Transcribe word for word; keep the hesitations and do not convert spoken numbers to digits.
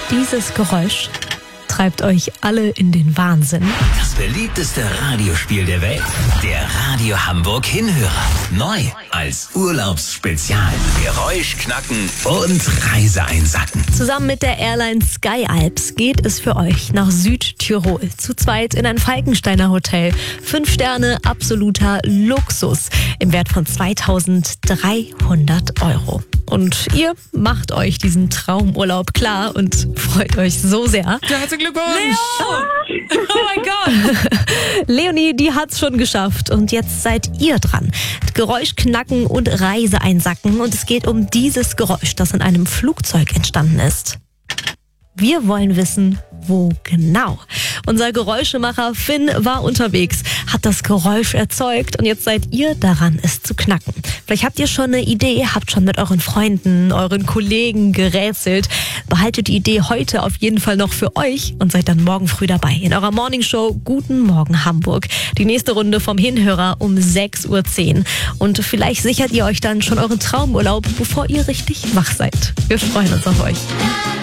dieses Geräusch treibt euch alle in den Wahnsinn. Das beliebteste Radiospiel der Welt, der Radio Hamburg Hinhörer. Neu als Urlaubsspezial. Geräusch knacken und Reise einsacken. Zusammen mit der Airline Sky Alps geht es für euch nach Südtirol. Zu zweit in ein Falkensteiner Hotel. Fünf Sterne, absoluter Luxus im Wert von zweitausenddreihundert Euro. Und ihr macht euch diesen Traumurlaub klar und freut euch so sehr. Herzlichen Glückwunsch! Leo! Oh mein Gott! Leonie, die hat's schon geschafft. Und jetzt seid ihr dran. Geräusch knacken und Reise einsacken. Und es geht um dieses Geräusch, das in einem Flugzeug entstanden ist. Wir wollen wissen, wo genau. Unser Geräuschemacher Finn war unterwegs, hat das Geräusch erzeugt und jetzt seid ihr daran, es zu knacken. Vielleicht habt ihr schon eine Idee, habt schon mit euren Freunden, euren Kollegen gerätselt. Behaltet die Idee heute auf jeden Fall noch für euch und seid dann morgen früh dabei in eurer Morningshow Guten Morgen Hamburg. Die nächste Runde vom Hinhörer um sechs Uhr zehn. Und vielleicht sichert ihr euch dann schon euren Traumurlaub, bevor ihr richtig wach seid. Wir freuen uns auf euch.